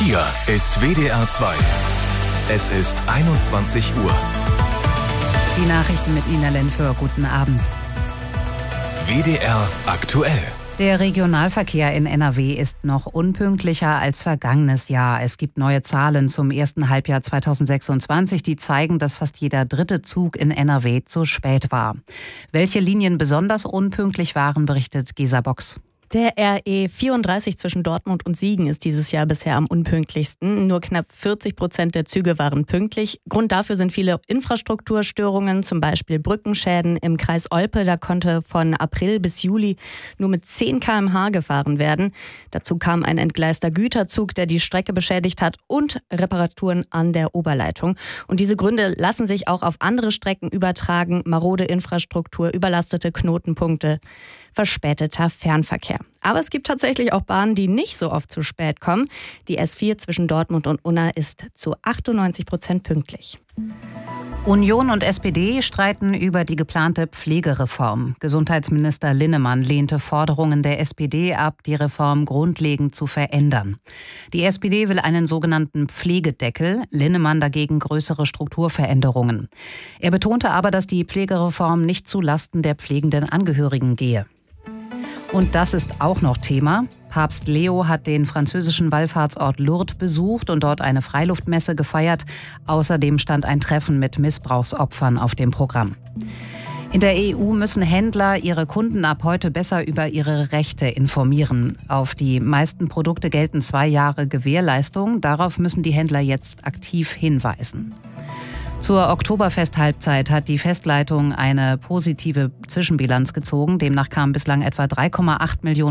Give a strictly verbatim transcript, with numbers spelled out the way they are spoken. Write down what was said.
Hier ist W D R zwei. Es ist einundzwanzig Uhr. Die Nachrichten mit Nina Lenför. Guten Abend. W D R aktuell. Der Regionalverkehr in N R W ist noch unpünktlicher als vergangenes Jahr. Es gibt neue Zahlen zum ersten Halbjahr zweitausendsechsundzwanzig, die zeigen, dass fast jeder dritte Zug in N R W zu spät war. Welche Linien besonders unpünktlich waren, berichtet Gesa Box. Der R E vierunddreißig zwischen Dortmund und Siegen ist dieses Jahr bisher am unpünktlichsten. Nur knapp vierzig Prozent der Züge waren pünktlich. Grund dafür sind viele Infrastrukturstörungen, zum Beispiel Brückenschäden im Kreis Olpe. Da konnte von April bis Juli nur mit zehn Kilometer pro Stunde gefahren werden. Dazu kam ein entgleister Güterzug, der die Strecke beschädigt hat, und Reparaturen an der Oberleitung. Und diese Gründe lassen sich auch auf andere Strecken übertragen. Marode Infrastruktur, überlastete Knotenpunkte, verspäteter Fernverkehr. Aber es gibt tatsächlich auch Bahnen, die nicht so oft zu spät kommen. Die S vier zwischen Dortmund und Unna ist zu achtundneunzig Prozent pünktlich. Union und S P D streiten über die geplante Pflegereform. Gesundheitsminister Linnemann lehnte Forderungen der S P D ab, die Reform grundlegend zu verändern. Die S P D will einen sogenannten Pflegedeckel, Linnemann dagegen größere Strukturveränderungen. Er betonte aber, dass die Pflegereform nicht zu Lasten der pflegenden Angehörigen gehe. Und das ist auch noch Thema. Papst Leo hat den französischen Wallfahrtsort Lourdes besucht und dort eine Freiluftmesse gefeiert. Außerdem stand ein Treffen mit Missbrauchsopfern auf dem Programm. In der E U müssen Händler ihre Kunden ab heute besser über ihre Rechte informieren. Auf die meisten Produkte gelten zwei Jahre Gewährleistung. Darauf müssen die Händler jetzt aktiv hinweisen. Zur Oktoberfest-Halbzeit hat die Festleitung eine positive Zwischenbilanz gezogen. Demnach kamen bislang etwa drei Komma acht Millionen